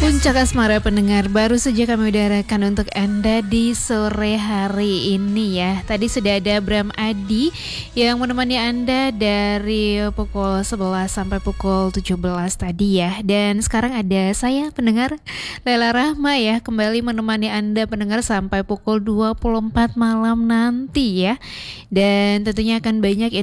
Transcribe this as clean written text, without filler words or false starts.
Puncak Asmara pendengar, baru saja kami udarakan untuk Anda di sore hari ini ya. Tadi sudah ada Bram Adi yang menemani Anda dari pukul 11 sampai pukul 17 tadi ya. Dan sekarang ada saya pendengar Lela Rahma ya, kembali menemani Anda pendengar sampai pukul 24 malam nanti ya. Dan tentunya akan banyak